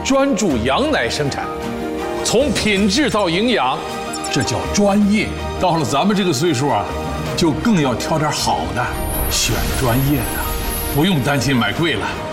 专注羊奶生产，从品质到营养，这叫专业。到了咱们这个岁数啊，就更要挑点好的，选专业的，不用担心买贵了。